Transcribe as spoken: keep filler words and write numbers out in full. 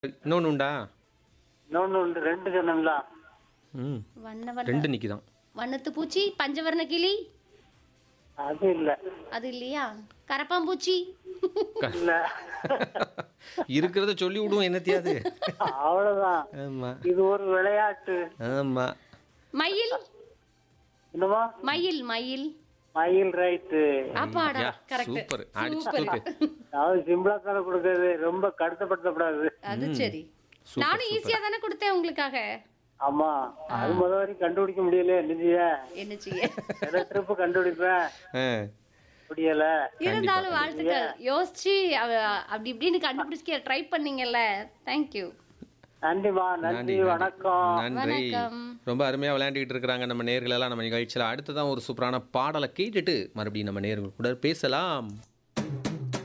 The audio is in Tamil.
இன்னொன்னு உண்டா? இன்னொன்னு உண்டு ரெண்டு சொன்னோம்ல. ம். வண்ண வண்ண ரெண்டு நிக்குதாம். வண்ணத்து பூச்சி பஞ்சவர்ண கிளி அது இல்ல. அது இல்லையா? கரப்பாம்பூச்சி இல்ல. இருக்கிறத சொல்லி விடுவோம் என்னத்தையாவது. அவ்வளவுதான். ஆமா இது ஒரு விளையாட்டு. ஆமா. மயில் என்னமா? மயில் மயில் மயில் ரைட்டு. அப்பாடா யா, கரெக்ட் சூப்பர். அடிச்சு சூப்பர் தூக்கு. அதாவது சிம்பிளா தானே கொடுக்கறது, ரொம்ப கடுத்தப்படுத்தப்படாது. அது சரி சூப்பர், நானும் சூப்பர். ஈஸியா தானே கொடுத்தேன் உங்களுக்காக. ஆமா, அது முத வரைக்கும் கண்டுபிடிக்க முடியல. நிதிய என்ன செய்ய ட்ரிப்பு கண்டுபிடிப்பேன், ஆ, முடியல. இருந்தாலும் வாழ்த்துக்கள். யோசிச்சு அவ- அப்படி இப்படின்னு கண்டுபிடிக்க ட்ரை பண்ணீங்கல்ல. தேங்க்யூ. நன்றிமா, நன்றி, நன்றி, வணக்கம். நன்றி. வணக்கம். ரொம்ப அருமையா விளையாண்டுக்கிட்டு இருக்கிறாங்க நம்ம நேர்கள் எல்லாம் நம்ம நிகழ்ச்சியில். அடுத்ததான் ஒரு சூப்பரான பாடலை கேட்டுட்டு மறுபடியும் நம்ம நேர்கள் கூட பேசலாம்.